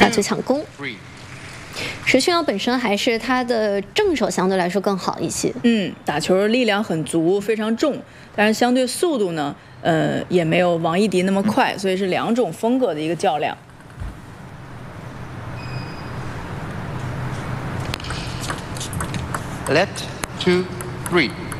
发球抢攻。石炫耀本身还是他的正手相对来说更好一些， 打球力量很足，非常重，但是相对速度呢，也没有王艺迪那么快，所以是2种风格的一个较量。 Let 2 3